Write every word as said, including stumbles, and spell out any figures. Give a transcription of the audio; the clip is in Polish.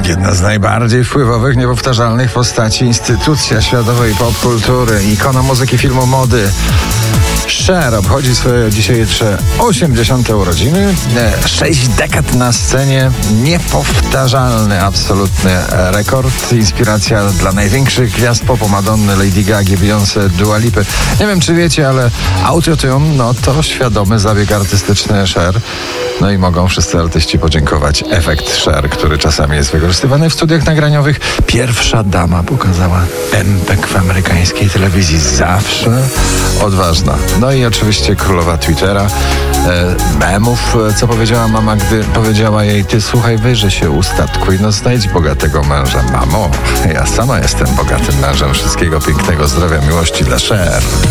Jedna z najbardziej wpływowych, niepowtarzalnych postaci, instytucja światowej popkultury, ikona muzyki, filmu, mody. Cher obchodzi swoje dzisiejsze osiemdziesiąte urodziny. Sześć dekad na scenie, niepowtarzalny, absolutny rekord. Inspiracja dla największych gwiazd popu, Madonny, Lady Gagi, Beyoncé, Dua Lipy. Nie wiem, czy wiecie, ale Autotune, no to świadomy zabieg artystyczny Cher. No i mogą wszyscy artyści podziękować efekt Cher, który czasami jest wykorzystywany w studiach nagraniowych. Pierwsza dama pokazała pępek w amerykańskiej telewizji. Zawsze odważna. No i oczywiście królowa Twittera, e, memów, co powiedziała mama, gdy powiedziała jej: ty słuchaj, wyjrzyj się, ustatkuj, no znajdź bogatego męża. Mamo, ja sama jestem bogatym mężem. Wszystkiego pięknego, zdrowia, miłości dla Cher.